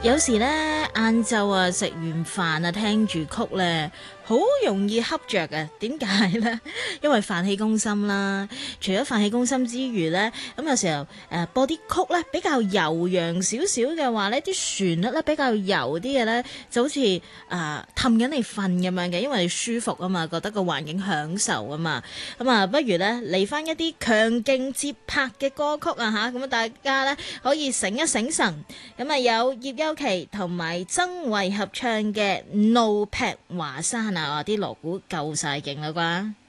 有時咧，晏晝啊，食完飯啊，聽住曲咧，好容易瞌着嘅。點解咧？因為飯氣攻心啦。除咗飯氣攻心之餘咧，咁有時候播啲曲咧比較悠揚少少嘅話咧，啲旋律咧比較柔啲嘅咧，就好似氹緊你瞓咁樣嘅，因為你舒服啊嘛，覺得個環境享受啊嘛。咁啊，不如咧嚟翻一啲強勁節拍嘅歌曲啊吓，咁啊大家咧可以醒一醒神。咁啊有葉優琪同埋曾蕙合唱嘅《怒劈華山》啊，啲鑼鼓夠晒勁啦啩！